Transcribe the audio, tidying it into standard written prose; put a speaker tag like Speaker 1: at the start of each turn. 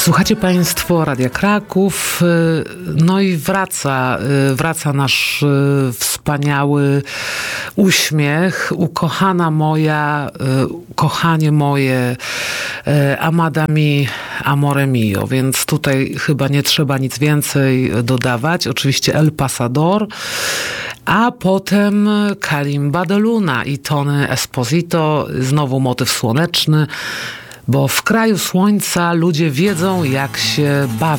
Speaker 1: Słuchacie Państwo Radia Kraków, no i wraca nasz wspaniały uśmiech, ukochana moja, kochanie moje, amada mi, amore mio, więc tutaj chyba nie trzeba nic więcej dodawać. Oczywiście El Pasador, a potem Kalimba de Luna i Tony Esposito, znowu motyw słoneczny, bo w kraju słońca ludzie wiedzą, jak się bawić.